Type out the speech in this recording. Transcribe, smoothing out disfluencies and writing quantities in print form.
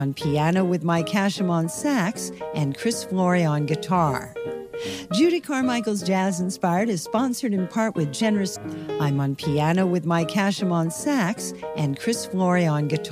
on piano with Mike Hashem on sax and Chris Flory on guitar. Judy Carmichael's Jazz Inspired is sponsored in part with generous. I'm on piano with Mike Hashem on sax and Chris Flory on guitar.